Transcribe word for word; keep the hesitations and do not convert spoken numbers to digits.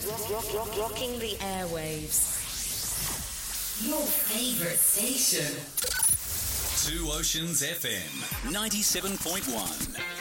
rock, rock, rock, rocking the airwaves. Your favorite station. Two Oceans F M, ninety-seven point one.